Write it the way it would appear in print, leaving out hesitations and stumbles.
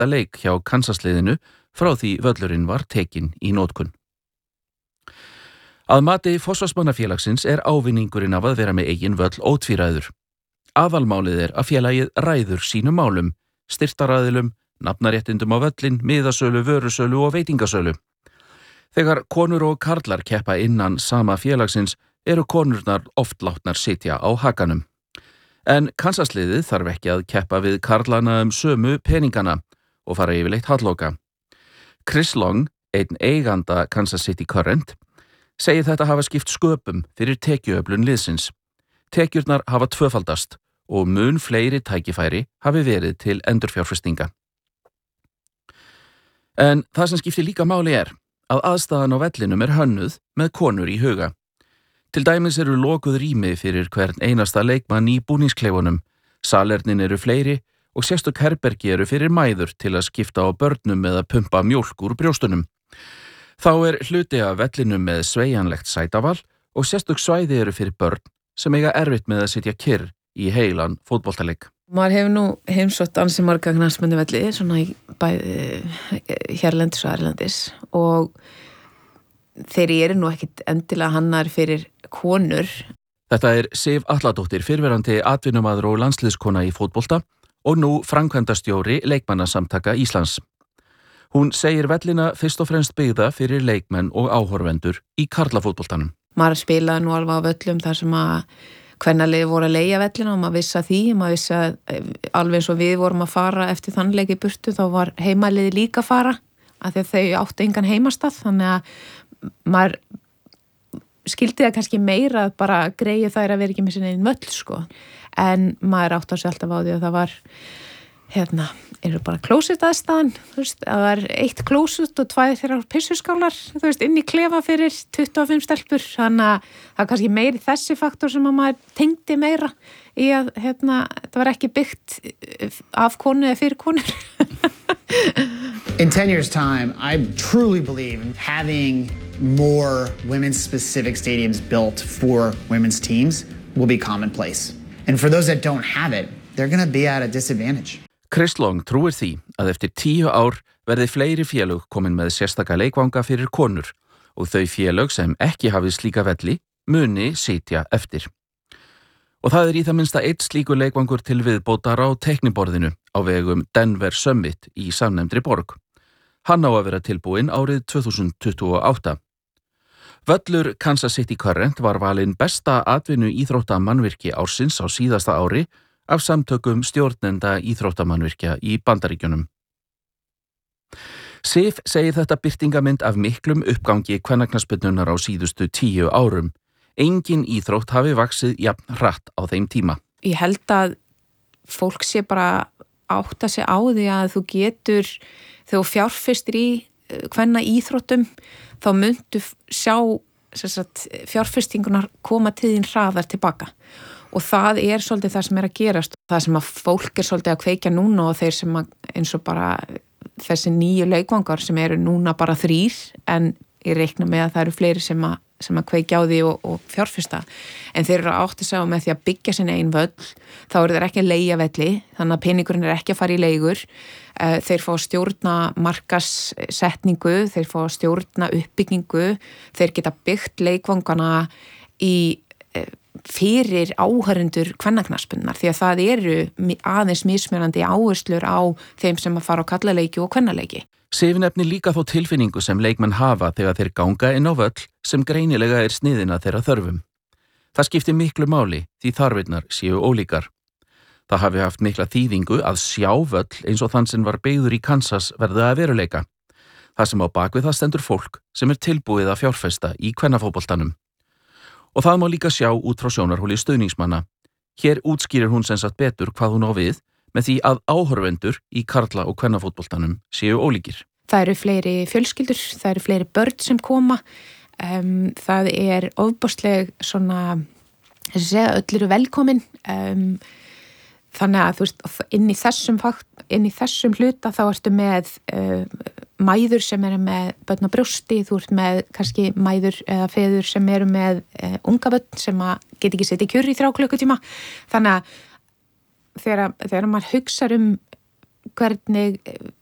100. leik hjá Kansasliðinu frá því völlurinn var tekinn í notkun. Að mati forsvarsmannafélagsins ávinningurinn af að vera með eigin völl ótvíræður. Aðalmálið að félagið ræður sínum málum, styrktaraðilum, nafnaréttindum á völlin, miðasölu, vörusölu og veitingasölu. Þegar konur og karlar keppa innan sama félagsins konurnar oft látnar sitja á hakanum. En Kansasliðið þarf ekki að keppa við karlana sömu peningana og fara yfirleitt hallóka. Chris Long, einn eiganda Kansas City Current, segir þetta hafa skipt sköpum fyrir tekjuöflun liðsins. Tekjurnar hafa tvöfaldast og mun fleiri tækifæri hafi verið til endurfjárfestinga. En það sem skiptir líka máli að aðstaðan á vellinum hönnuð með konur í huga. Til dæmis lokuð rými fyrir hvern einasta leikmann í búningskleifunum, salernin fleiri og sérstök herbergi fyrir mæður til að skipta á börnum eða pumpa mjólk úr brjóstunum. Þá hluti af vellinum með sveigjanlegt sætaval og sérstök svæði fyrir börn sem eiga erfitt með að sitja kyrr í heilan fótboltaleik. Maður hefur nú heimsótt ansi marga knattspyrnuvelli, svona í hérlendis og erlendis, og þeir nú ekkit endilega hannar fyrir konur. Þetta Sif Atladóttir, fyrrverandi atvinnumaður og landsliðskona í fótbolta og nú framkvæmdastjóri leikmannasamtaka Íslands. Hún segir vellina fyrst og fremst byggða fyrir leikmenn og áhorfendur í karlafótboltanum. Maður spilaði nú alveg á völlum þar sem að kvennalið voru að leigja vellina og maður vissi að því, maður vissi að alveg eins og við vorum að fara eftir þann leik í burtu, þá var heimaliði líka að fara, af því að þau áttu engan heimastað, þannig að maður skildi það kannski meira að bara greið þær að vera ekki með sinni einn völl, sko. En maður átti að sig alltaf á því að það var, bara klósett aðstæðan, að það eitt klósett og 2 þeirra pissuskálar, inn í klefa fyrir 25 stelpur, þannig að það kannski meiri þessi faktor sem að maður tengdi meira í að, það var ekki byggt af konu eða fyrir konur. In 10 years' time, I truly believe having more women's specific stadiums built for women's teams will be commonplace. And for those that don't have it, they're going to be at a disadvantage. Chris Long trúir því að eftir 10 ár verði fleiri félög komin með sérstaka leikvanga fyrir konur og þau félög sem ekki hafið slíka velli muni sitja eftir. Og það í það minnsta einn slíkur leikvangur til viðbótar á teikniborðinu á vegum Denver Summit í samnefndri borg. Hann á að vera tilbúinn árið 2028. Völlur Kansas City Current var valinn besta atvinnu íþróttamannvirki ársins á síðasta ári af samtökum stjórnenda íþróttamannvirkja í Bandaríkjunum. Sif segir þetta birtingamynd af miklum uppgangi kvennaknattspyrnunnar á síðustu 10 árum. Engin íþrótt hafi vaxið jafn hratt á þeim tíma. Ég held að fólk sé bara átta sig á því að þú getur, þegar þú fjárfestir í kvenna íþróttum, þá muntu sjá fjárfestingunar koma til þín hraðar tilbaka. Og það svolítið það sem að gerast. Það sem að fólk svolítið að kveikja núna og þeir sem að, eins og bara þessi 9 leikvangar sem núna bara 3, en ég reikna með að það fleiri sem að kveikja á því og fjárfesta. En þeir að átta sig á með því að byggja sinni ein völl, þá þeir ekki að leigja velli, þannig að peningurinn ekki að fara í leigur. Þeir fá að stjórna markaðssetningu, þeir fá að stjórna uppbyggingu, þeir geta byggt leikvangana fyrir áhörendur kvennaknattspyrnunnar, því að það aðeins mismunandi áherslur á þeim sem að fara á kallaleiki og kvennaleiki. Sif nefnir líka þó tilfinningu sem leikmenn hafa þegar þeir ganga inn á völl sem greinilega sniðin að þeirra þörfum. Það skiptir miklu máli því þarfirnar séu ólíkar. Það hafi haft mikla þýðingu að sjá völl eins og þann sem var byggður í Kansas verði að veruleika. Það sem á bakvið það stendur fólk sem tilbúið að fjárfesta í kvennafótboltanum. Og það má líka sjá út frá sjónarhóli stuðningsmanna. Hér útskýrir hún sem sagt betur hvað hún á við með því að áhorfendur í karla- og kvennafótboltanum séu ólíkir. Það fleiri fjölskyldur, það fleiri börn sem koma. Það ofboðsleg svona, öll velkomin. Þannig að inn í þessum hluta þá ertu með mæður sem með börn á brjósti, þú ert með kannski mæður eða feður sem með unga börn sem get ekki setið kjur í 3 klukkutíma. Þannig að þegar maður hugsar hvernig